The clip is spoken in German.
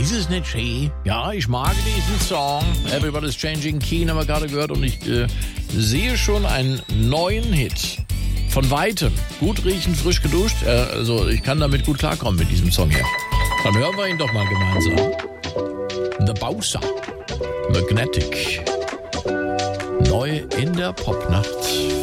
Ist es nicht schön? Ja, ich mag diesen Song. Everybody's Changing Keen haben wir gerade gehört und ich sehe schon einen neuen Hit. Von Weitem. Gut riechen, frisch geduscht. Also ich kann damit gut klarkommen mit diesem Song hier. Dann hören wir ihn doch mal gemeinsam. The Bowser. Magnetic. Neu in der Popnacht.